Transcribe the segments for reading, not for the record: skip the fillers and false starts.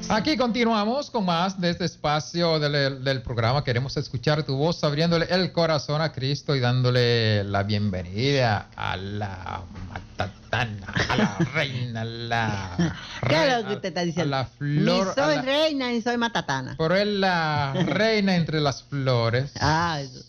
Aquí continuamos con más de este espacio del programa. Queremos escuchar tu voz, abriéndole el corazón a Cristo y dándole la bienvenida a la matatana, a la reina, ¿Qué es lo que usted está diciendo? A la flor. Ni soy reina ni soy matatana. Pero es la reina entre las flores. Eso.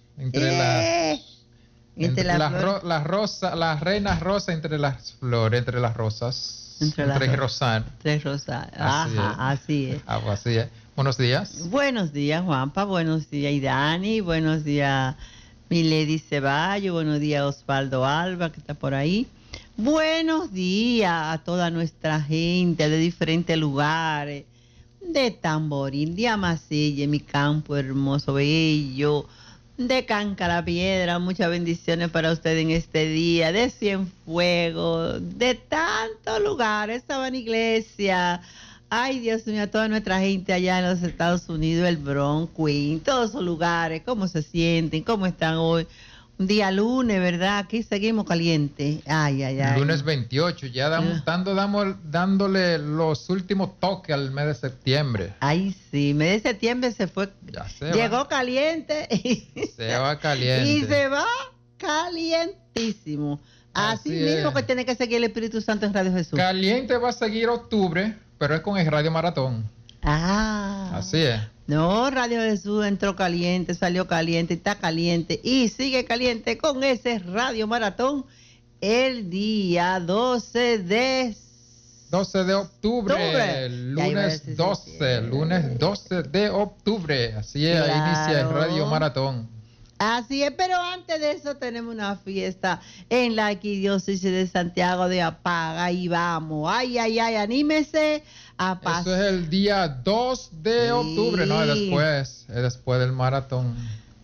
Entre la reina rosa entre las flores, entre las rosas. Entre rosar. Así es. Así es. Buenos días. Buenos días, Juanpa. Buenos días, Idani. Buenos días, Milady Ceballos. Buenos días, Osvaldo Alba, que está por ahí. Buenos días a toda nuestra gente de diferentes lugares, de Tamboril, de Amasilla, mi campo hermoso, bello, de Cancarapiedra. Muchas bendiciones para usted en este día, de Cienfuegos, de tantos lugares, Sabana Iglesia. Ay, Dios mío, a toda nuestra gente allá en los Estados Unidos, el Bronx, Queens, todos esos lugares, ¿cómo se sienten? ¿Cómo están hoy? Un día lunes, ¿verdad? Aquí seguimos calientes. Ay. Lunes 28, ya dándole los últimos toques al mes de septiembre. Ay, sí, mes de septiembre se fue. Llegó caliente. Se va caliente. Y se va calientísimo. Así mismo que tiene que seguir el Espíritu Santo en Radio Jesús. Caliente va a seguir octubre, pero es con el Radio Maratón. Así es. No, Radio Jesús entró caliente, salió caliente, está caliente y sigue caliente con ese Radio Maratón el día 12 de octubre. Lunes 12 de octubre. Así es, ahí inicia el Radio Maratón. Así es, pero antes de eso tenemos una fiesta en la Arquidiócesis de Santiago de Apaga y vamos. Ay, anímese a pasar. Eso es el día 2 de octubre, no, es después del maratón.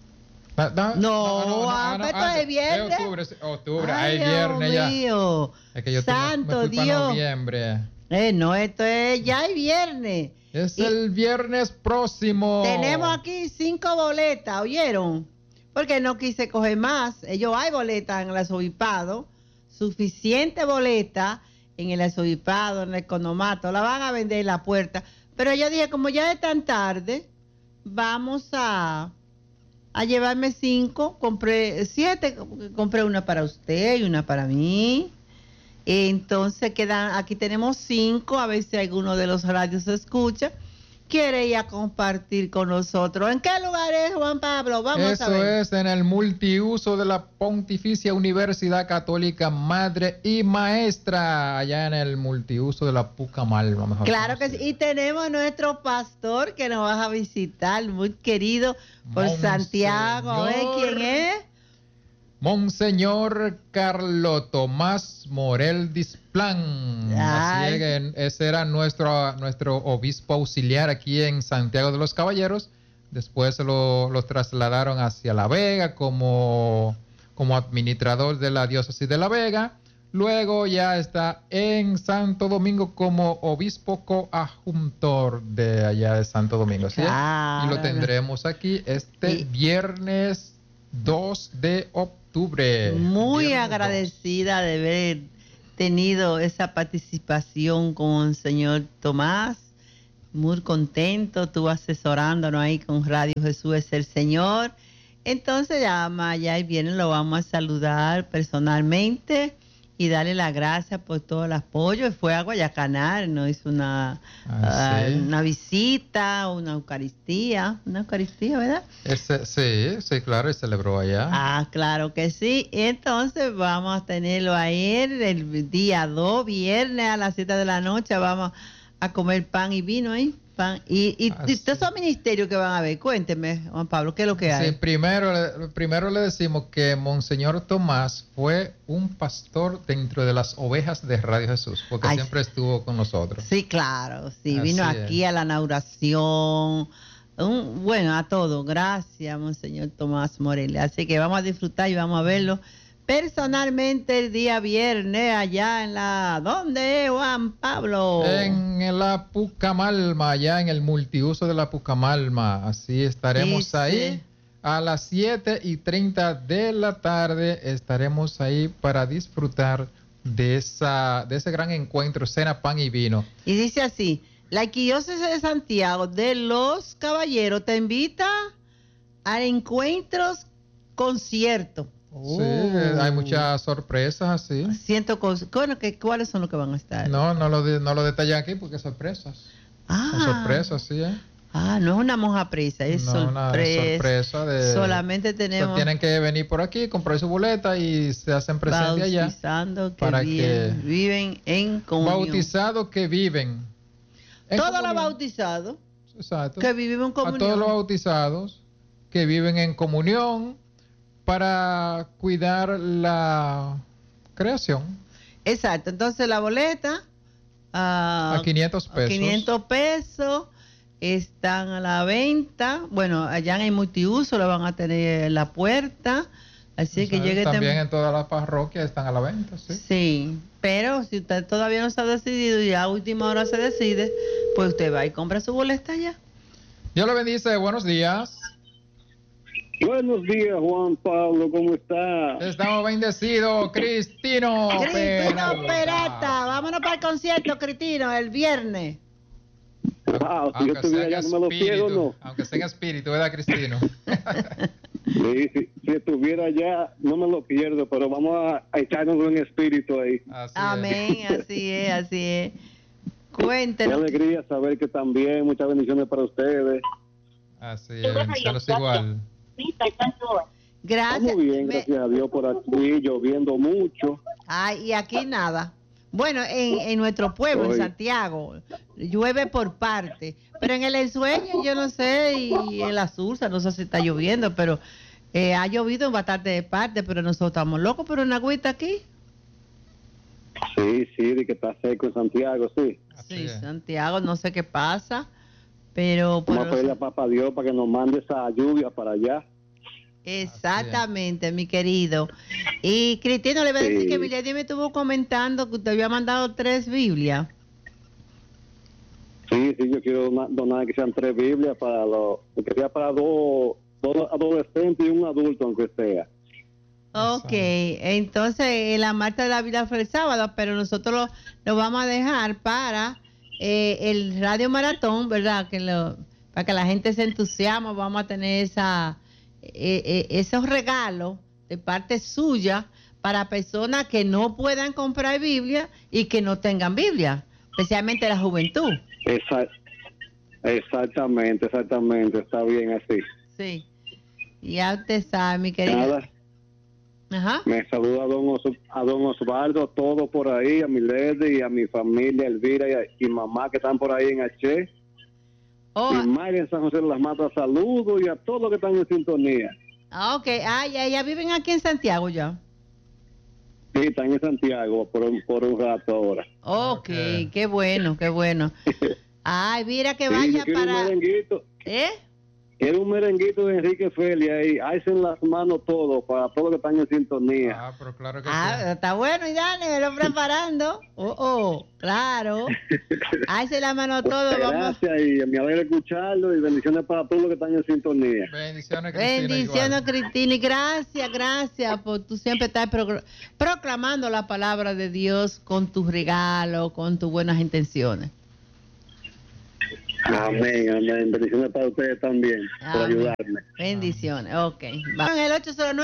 No, esto es viernes. Octubre, ay, viernes ya. Mío. Es que yo Santo Dios. Noviembre. No, esto es ya el viernes. Es el viernes próximo. Tenemos aquí 5 boletas, ¿oyeron? Porque no quise coger más. Hay boletas en el arzobispado, suficiente boleta en el arzobispado, en el economato, la van a vender en la puerta. Pero yo dije, como ya es tan tarde, vamos a llevarme 5. Compré 7, compré una para usted y una para mí. Entonces aquí tenemos 5, a ver si alguno de los radios se escucha. Quiere ir a compartir con nosotros. ¿En qué lugar es, Juan Pablo? Vamos a ver. Eso es en el multiuso de la Pontificia Universidad Católica Madre y Maestra, allá en el multiuso de la Pucamalma. Claro que sí. Y tenemos a nuestro pastor que nos va a visitar, muy querido por Santiago. A ver quién es. Monseñor Carlo Tomás Morel Displan. Así es, ese era nuestro obispo auxiliar aquí en Santiago de los Caballeros. Después lo trasladaron hacia La Vega como administrador de la diócesis de La Vega. Luego ya está en Santo Domingo como obispo coadjuntor de allá de Santo Domingo. ¿Sí? Y lo tendremos aquí este viernes 2 de octubre. Muy agradecida de haber tenido esa participación con el señor Tomás. Muy contento, estuvo asesorándonos ahí con Radio Jesús es el Señor. Entonces ya viene, lo vamos a saludar personalmente y darle las gracias por todo el apoyo. Fue a Guayacanar, nos hizo una visita, una Eucaristía, ¿verdad? Sí, claro, y celebró allá. Claro que sí. Entonces vamos a tenerlo ahí el día 2, viernes a las 7 de la noche, vamos a comer pan y vino ahí. Y todos esos ministerios que van a ver, cuénteme, Juan Pablo, ¿qué es lo que hay? Sí, primero le decimos que Monseñor Tomás fue un pastor dentro de las ovejas de Radio Jesús, porque siempre estuvo con nosotros. Sí, claro, sí, vino aquí a la inauguración, a todo. Gracias, Monseñor Tomás Morel. Así que vamos a disfrutar y vamos a verlo personalmente el día viernes allá en ¿dónde es, Juan Pablo? En la Pucamalma, allá en el multiuso de la Pucamalma. Así estaremos ahí a las 7:30 de la tarde. Estaremos ahí para disfrutar de ese gran encuentro, cena, pan y vino. Y dice así: La Arquidiócesis de Santiago de los Caballeros te invita a encuentros, conciertos. Sí, hay muchas sorpresas así. Bueno, ¿cuáles son los que van a estar? No lo detallan aquí porque sorpresas. Son sorpresas, sí, no es una moja presa, es una sorpresa de... Solamente tenemos... tienen que venir por aquí, comprar su boleta y se hacen presentes allá. Bautizando para que viven en comunión. Bautizados que viven en todos comunión. los bautizados. Exacto. Que viven en comunión. A todos los bautizados que viven en comunión para cuidar la creación. Exacto. Entonces la boleta... a 500 pesos. 500 pesos. Están a la venta. Bueno, allá en el multiuso la van a tener en la puerta. Así que llegue también en todas las parroquias están a la venta, sí. Sí, pero si usted todavía no se ha decidido y a última hora se decide, pues usted va y compra su boleta ya. Dios le bendice, buenos días. Buenos días, Juan Pablo, ¿cómo está? Estamos bendecidos, Cristino Perata. Vámonos para el concierto, Cristino, el viernes. Si yo estuviera allá, no me lo pierdo, ¿no? Aunque sea en espíritu, ¿verdad, Cristino? Sí, si estuviera allá, no me lo pierdo, pero vamos a echarnos en espíritu ahí. Amén, así es. Cuéntenos. Qué alegría saber que también, muchas bendiciones para ustedes. Así es, bendiciones igual. Gracias. Muy bien, gracias a Dios por aquí, lloviendo mucho. Y aquí nada. Bueno, en nuestro pueblo, en Santiago, llueve por parte. Pero en el ensueño, yo no sé, y en la Sursa, no sé si está lloviendo, pero ha llovido en bastante parte, pero nosotros estamos locos por una agüita aquí. Sí, de que está seco en Santiago, sí. Sí, Santiago, no sé qué pasa, pero... Vamos a pedirle a Papá Dios para que nos mande esa lluvia para allá. Exactamente, mi querido. Y Cristino, le voy a decir que Milady me estuvo comentando que usted había mandado 3 Biblias. Sí, yo quiero donar que sean 3 Biblias para que sea para dos adolescentes y un adulto, aunque sea. Ok, entonces la marcha de la Biblia fue el sábado, pero nosotros lo vamos a dejar para el Radio Maratón, ¿verdad? Para que la gente se entusiasme, vamos a tener esos regalos de parte suya para personas que no puedan comprar Biblia y que no tengan Biblia, especialmente la juventud. Exactamente, está bien así. Sí, ya usted sabe, mi querido. Ajá. Me saluda a don Osvaldo, a todos por ahí, a mi Lady y a mi familia, Elvira y mamá que están por ahí en H. Y Mayra en San José de las Matas, saludos y a todos los que están en sintonía. Ok, ya viven aquí en Santiago ya. Sí, están en Santiago por un rato ahora. Ok, qué bueno. Mira que vaya para... Quiero un merenguito de Enrique Felia ahí. Alcen las manos todos para todos los que están en sintonía. Pero claro que sí. Está bueno, y Dani, me lo preparando. Claro. Alcen las manos todos. Gracias y me alegra escucharlo y bendiciones para todos los que están en sintonía. Bendiciones, Cristina. Bendiciones, Cristina. Y gracias por tú siempre estar proclamando la palabra de Dios con tus regalos, con tus buenas intenciones. Amén. Bendiciones para ustedes también, por ayudarme. Bendiciones, ok. En el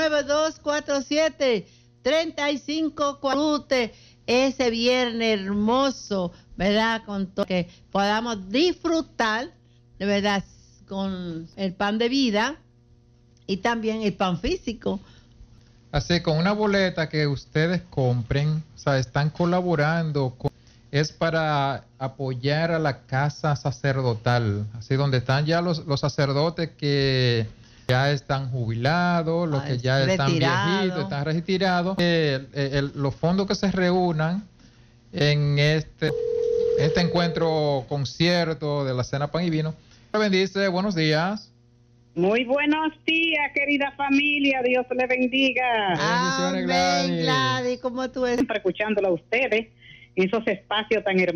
809-247-3540, ese viernes hermoso, ¿verdad? Con todo que podamos disfrutar, de verdad, con el pan de vida y también el pan físico. Así, con una boleta que ustedes compren, o sea, están colaborando es para apoyar a la casa sacerdotal, así donde están ya los sacerdotes que ya están jubilados, los que ya están viejitos, están retirados. Los fondos que se reúnan en este encuentro concierto de la Cena Pan y Vino. Bendice, buenos días. Muy buenos días, querida familia, Dios le bendiga. Amén, Gladys, ¿cómo tú estás? Siempre escuchándolo a ustedes, esos espacios tan hermosos.